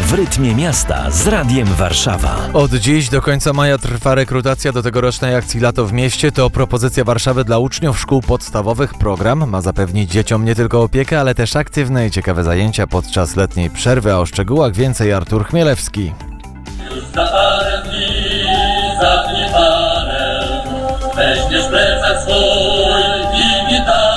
W rytmie miasta z Radiem Warszawa. Od dziś do końca maja trwa rekrutacja do tegorocznej akcji Lato w mieście. To propozycja Warszawy dla uczniów szkół podstawowych. Program ma zapewnić dzieciom nie tylko opiekę, ale też aktywne i ciekawe zajęcia podczas letniej przerwy. A o szczegółach więcej Artur Chmielewski. Już za parę dni, za dni parę, weźmiesz plecak swój i gitarę.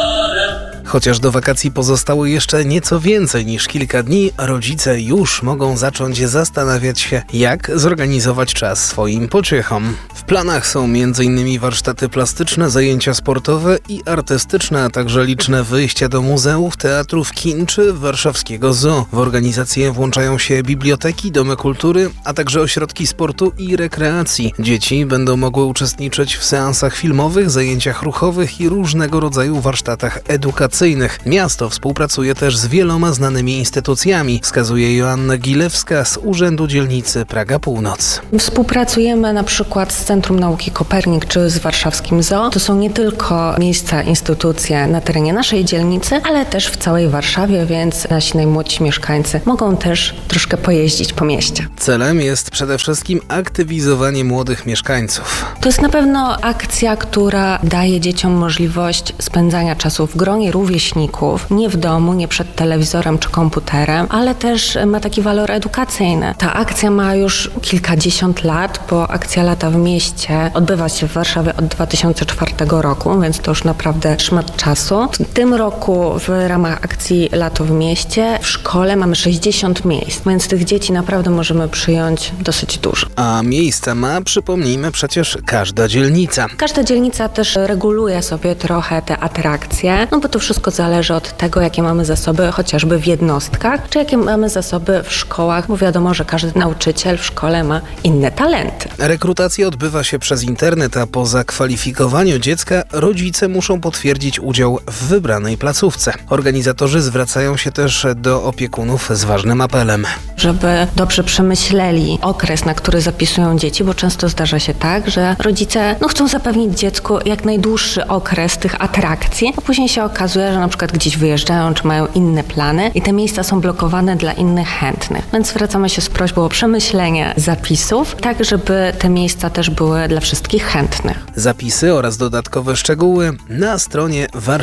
Chociaż do wakacji pozostało jeszcze nieco więcej niż kilka dni, rodzice już mogą zacząć zastanawiać się, jak zorganizować czas swoim pociechom. W planach są m.in. warsztaty plastyczne, zajęcia sportowe i artystyczne, a także liczne wyjścia do muzeów, teatrów, kin czy warszawskiego zoo. W organizację włączają się biblioteki, domy kultury, a także ośrodki sportu i rekreacji. Dzieci będą mogły uczestniczyć w seansach filmowych, zajęciach ruchowych i różnego rodzaju warsztatach edukacyjnych. Miasto współpracuje też z wieloma znanymi instytucjami, wskazuje Joanna Gilewska z Urzędu Dzielnicy Praga Północ. Współpracujemy na przykład z Centrum Nauki Kopernik czy z warszawskim zoo. To są nie tylko miejsca, instytucje na terenie naszej dzielnicy, ale też w całej Warszawie, więc nasi najmłodsi mieszkańcy mogą też troszkę pojeździć po mieście. Celem jest przede wszystkim aktywizowanie młodych mieszkańców. To jest na pewno akcja, która daje dzieciom możliwość spędzania czasu w gronie rówieśników, nie w domu, nie przed telewizorem czy komputerem, ale też ma taki walor edukacyjny. Ta akcja ma już kilkadziesiąt lat, bo akcja Lata w mieście odbywa się w Warszawie od 2004 roku, więc to już naprawdę szmat czasu. W tym roku w ramach akcji Lato w mieście w szkole mamy 60 miejsc, więc tych dzieci naprawdę możemy przyjąć dosyć dużo. A miejsca ma, przypomnijmy, przecież każda dzielnica. Każda dzielnica też reguluje sobie trochę te atrakcje, no bo to wszystko zależy od tego, jakie mamy zasoby chociażby w jednostkach, czy jakie mamy zasoby w szkołach, bo wiadomo, że każdy nauczyciel w szkole ma inne talenty. Rekrutacja odbywa się przez internet, a po zakwalifikowaniu dziecka rodzice muszą potwierdzić udział w wybranej placówce. Organizatorzy zwracają się też do opiekunów z ważnym apelem. Żeby dobrze przemyśleli okres, na który zapisują dzieci, bo często zdarza się tak, że rodzice chcą zapewnić dziecku jak najdłuższy okres tych atrakcji, a później się okazuje, że na przykład gdzieś wyjeżdżają, czy mają inne plany i te miejsca są blokowane dla innych chętnych. Więc zwracamy się z prośbą o przemyślenie zapisów, tak żeby te miejsca też były dla wszystkich chętnych. Zapisy oraz dodatkowe szczegóły na stronie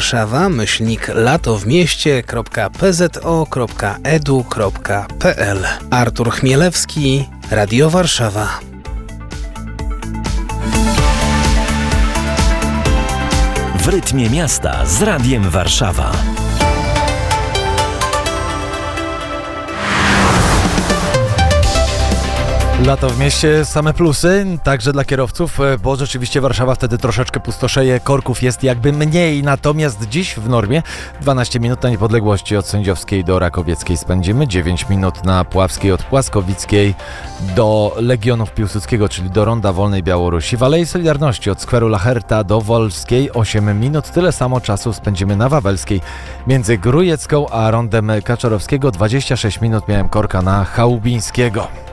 warszawa-mieście.pzo.edu.pl. Artur Chmielewski, Radio Warszawa. W rytmie miasta z Radiem Warszawa. Lato w mieście, same plusy, także dla kierowców, bo rzeczywiście Warszawa wtedy troszeczkę pustoszeje, korków jest jakby mniej, natomiast dziś w normie 12 minut na Niepodległości od Sędziowskiej do Rakowieckiej spędzimy, 9 minut na Puławskiej od Płaskowickiej do Legionów Piłsudskiego, czyli do Ronda Wolnej Białorusi, w Alei Solidarności od skweru Lacherta do Wolskiej 8 minut, tyle samo czasu spędzimy na Wawelskiej między Grójecką a Rondem Kaczorowskiego, 26 minut miałem korka na Chałubińskiego.